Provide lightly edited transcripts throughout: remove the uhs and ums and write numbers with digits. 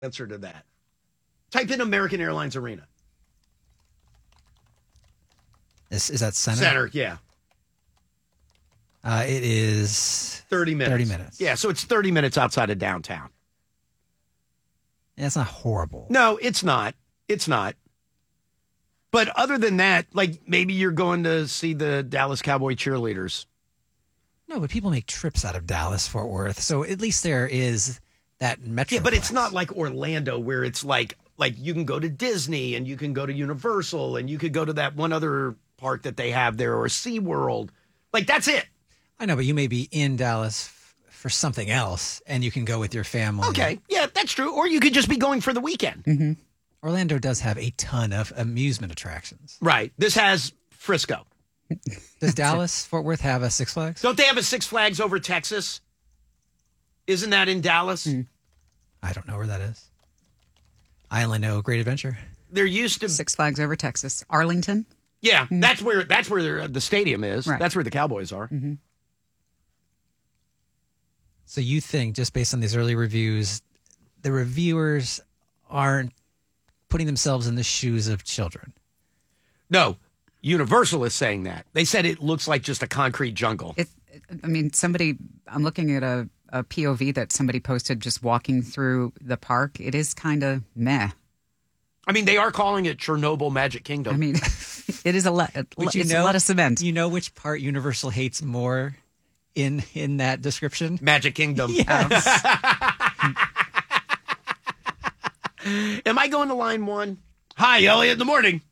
Answer to that. Type in American Airlines Arena. Is that center? Center, yeah. It is 30 minutes. 30 minutes. Yeah, so it's 30 minutes outside of downtown. Yeah, it's not horrible. No, it's not. It's not. But other than that, like maybe you're going to see the Dallas Cowboy cheerleaders. No, but people make trips out of Dallas, Fort Worth. So at least there is that metro. Yeah, but it's not like Orlando where it's like you can go to Disney and you can go to Universal and you could go to that one other park that they have there or SeaWorld. Like that's it. I know, but you may be in Dallas for something else and you can go with your family. Okay. Yeah, that's true. Or you could just be going for the weekend. Mm-hmm. Orlando does have a ton of amusement attractions. Right. This has Frisco. Does Dallas, Fort Worth have a Six Flags? Don't they have a Six Flags over Texas? Isn't that in Dallas? I don't know where that is. I only know Great Adventure. There used to Six Flags over Texas. Arlington? Yeah, that's where the stadium is. Right. That's where the Cowboys are. Mm-hmm. So you think, just based on these early reviews, the reviewers aren't putting themselves in the shoes of children? No, Universal is saying that. They said it looks like just a concrete jungle. I'm looking at a POV that somebody posted just walking through the park. It is kind of meh. I mean, they are calling it Chernobyl Magic Kingdom. I mean, it is a lot. It's a lot of cement. You know which part Universal hates more in that description? Magic Kingdom. Yes. Am I going to line one? Hi, Elliot, in the morning.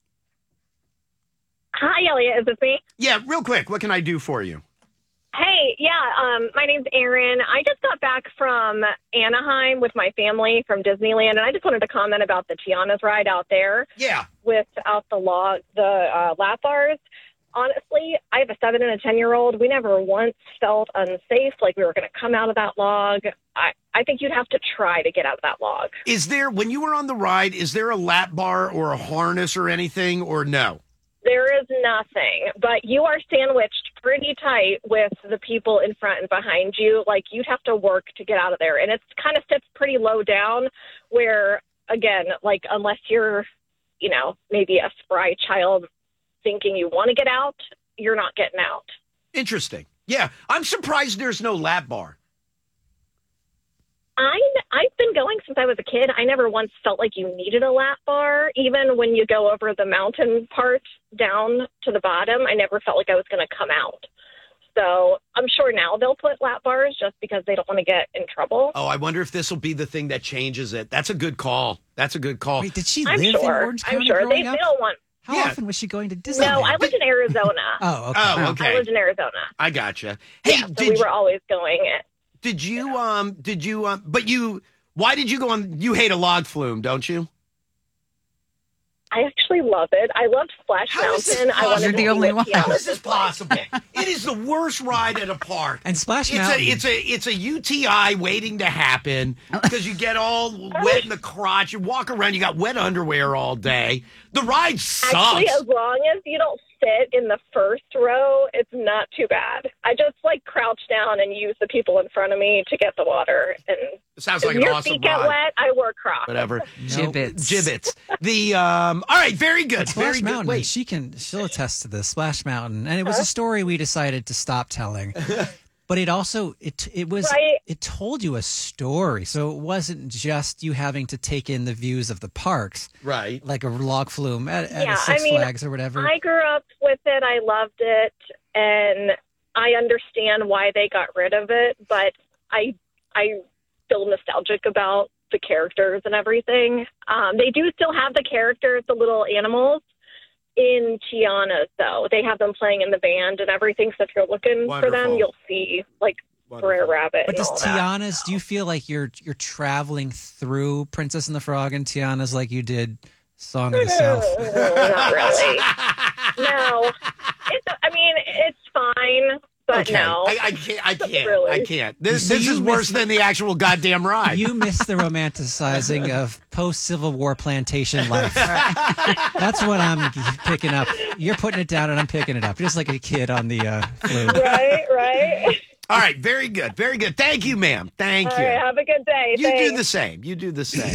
Hi, Elliot. Is this me? Yeah, real quick. What can I do for you? Hey, my name's Erin. I just got back from Anaheim with my family from Disneyland, and I just wanted to comment about the Tiana's ride out there. Yeah. Without the lap bars. Honestly, I have a 7 and a 10-year-old. We never once felt unsafe, like we were going to come out of that log. I think you'd have to try to get out of that log. Is there, when you were on the ride, is there a lap bar or a harness or anything, or no? There is nothing, but you are sandwiched pretty tight with the people in front and behind you. Like, you'd have to work to get out of there. And it kind of sits pretty low down where, again, like, unless you're, maybe a spry child thinking you want to get out, you're not getting out. Interesting. Yeah, I'm surprised there's no lap bar. I've been going since I was a kid. I never once felt like you needed a lap bar. Even when you go over the mountain part down to the bottom, I never felt like I was going to come out. So I'm sure now they'll put lap bars just because they don't want to get in trouble. Oh, I wonder if this will be the thing that changes it. That's a good call. That's a good call. Wait, did she I'm live in sure. Orange I'm County sure. They growing up? don't want... How Yeah. often was she going to Disneyland? No, I lived in Arizona. Oh, okay. Oh, okay. I lived in Arizona. I gotcha. Hey, Yeah, so we were always going it. Why did you go on, you hate a log flume, don't you? I actually love it. I loved Splash How is this Mountain. I wanted possible? You're to the see only what one. How Tiana's is this was like. possible? It is the worst ride at a park. And Splash It's Mountain. it's a UTI waiting to happen because you get all wet in the crotch. You walk around, you got wet underwear all day. The ride sucks. Actually, as long as you don't sit in the first row, it's not too bad. I just crouch down and use the people in front of me to get the water. And It sounds if like an your awesome feet get ride. wet, I wear Crocs. Whatever. Gibbets. Gibbets. All right, very good. Splash Very good. Mountain. Wait. She'll attest to this. Splash Mountain, and it was a story we decided to stop telling. But it also Right. it told you a story, so it wasn't just you having to take in the views of the parks, Right. like a log flume at Yeah, a Six I mean, Flags or whatever. I grew up with it. I loved it. And I understand why they got rid of it. But I feel nostalgic about the characters and everything. They do still have the characters, the little animals, in Tiana's, though. They have them playing in the band and everything. So if you're looking for them, Wonderful. you'll see, Brer Rabbit But and does all that. Tiana's? Do you feel like you're traveling through Princess and the Frog and Tiana's like you did Song of the South? Not really. No. It's fine, but Okay. no. I can't. Really. I can't. This So is you worse missed- than the actual goddamn ride. You miss the romanticizing of post-Civil War plantation life. That's what I'm picking up. You're putting it down and I'm picking it up, just like a kid on the flume. Right. All right, very good, very good. Thank you, ma'am. Thank All you. right, have a good day. You do Thanks. the same. You do the same.